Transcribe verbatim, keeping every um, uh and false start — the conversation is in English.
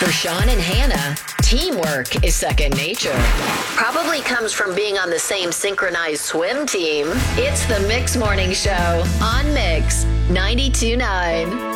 For Sean and Hannah, teamwork is second nature. Probably comes from being on the same synchronized swim team. It's the Mix Morning Show on Mix ninety-two point nine.